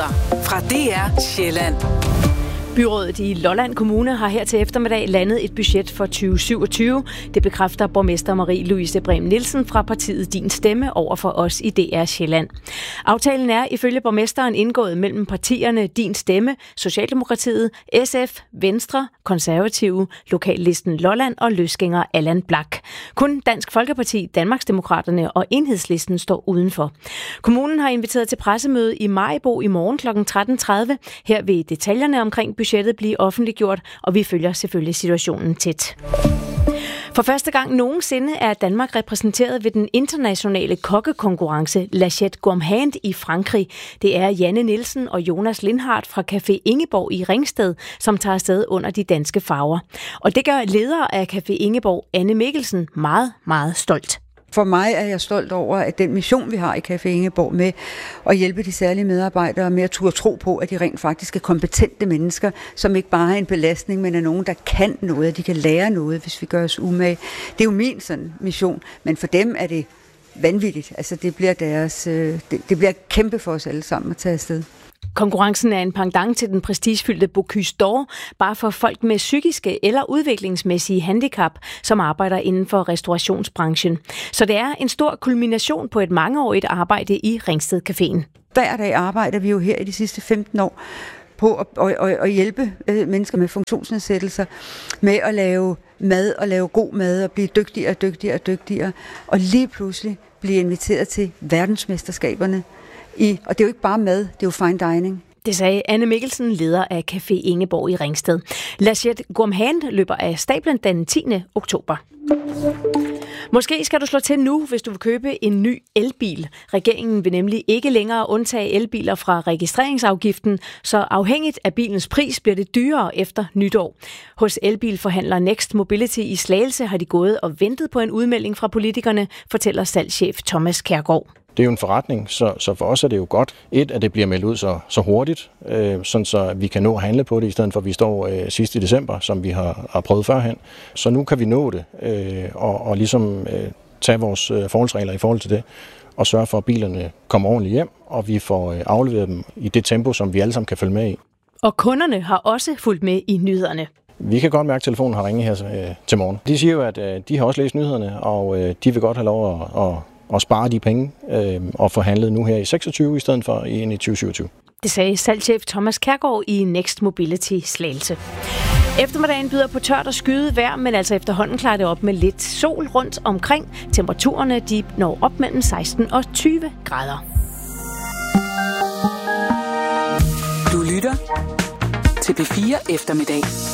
Nyheder fra DR Sjælland. Byrådet i Lolland Kommune har her til eftermiddag landet et budget for 2027. Det bekræfter borgmester Marie-Louise Brehm Nielsen fra partiet Din Stemme over for os i DR Sjælland. Aftalen er ifølge borgmesteren indgået mellem partierne Din Stemme, Socialdemokratiet, SF, Venstre, Konservative, Lokallisten Lolland og løsgænger Allan Blak. Kun Dansk Folkeparti, Danmarksdemokraterne og Enhedslisten står udenfor. Kommunen har inviteret til pressemøde i Maribo i morgen kl. 13.30. Her vil detaljerne omkring budgettet blive offentliggjort, og vi følger selvfølgelig situationen tæt. For første gang nogensinde er Danmark repræsenteret ved den internationale kokkekonkurrence L'Assiette Gourmand i Frankrig. Det er Janne Nielsen og Jonas Lindhardt fra Café Ingeborg i Ringsted, som tager afsted under de danske farver. Og det gør leder af Café Ingeborg, Anne Mikkelsen, meget, meget stolt. For mig er jeg stolt over, at den mission, vi har i Café Ingeborg med at hjælpe de særlige medarbejdere med at turde tro på, at de rent faktisk er kompetente mennesker, som ikke bare er en belastning, men er nogen, der kan noget, at de kan lære noget, hvis vi gør os umage. Det er jo min sådan mission, men for dem er det vanvittigt. Altså det bliver kæmpe for os alle sammen at tage afsted. Konkurrencen er en pendant til den prestigefyldte Bocuse d'Or, bare for folk med psykiske eller udviklingsmæssige handicap, som arbejder inden for restaurationsbranchen. Så det er en stor kulmination på et mangeårigt arbejde i Ringsted Caféen. Hver dag arbejder vi jo her i de sidste 15 år på at hjælpe mennesker med funktionsnedsættelser med at lave mad og lave god mad og blive dygtigere og dygtigere og dygtigere. Og lige pludselig blive inviteret til verdensmesterskaberne. Og det er jo ikke bare mad, det er jo fine dining. Det sagde Anne Mikkelsen, leder af Café Ingeborg i Ringsted. L'Assiette Gourmand løber af stablen den 10. oktober. Måske skal du slå til nu, hvis du vil købe en ny elbil. Regeringen vil nemlig ikke længere undtage elbiler fra registreringsafgiften, så afhængigt af bilens pris bliver det dyrere efter nytår. Hos elbilforhandler Next Mobility i Slagelse har de gået og ventet på en udmelding fra politikerne, fortæller salgschef Thomas Kjærgaard. Det er jo en forretning, så for os er det jo godt, at det bliver meldt ud så hurtigt, sådan så vi kan nå at handle på det, i stedet for at vi står sidst i december, som vi har prøvet førhen. Så nu kan vi nå det, og ligesom tage vores forholdsregler i forhold til det, og sørge for, at bilerne kommer ordentligt hjem, og vi får afleveret dem i det tempo, som vi alle sammen kan følge med i. Og kunderne har også fulgt med i nyhederne. Vi kan godt mærke, at telefonen har ringet her til morgen. De siger jo, at de har også læst nyhederne, og de vil godt have lov at spare de penge og forhandlet nu her i 26 i stedet for i 2027. Det sagde salgschef Thomas Kjærgaard i Next Mobility Slagelse. Eftermiddagen byder på tørt og skyet vejr, men altså efterhånden klarer det op med lidt sol rundt omkring. Temperaturerne de når op mellem 16 og 20 grader. Du lytter til P4 Eftermiddag.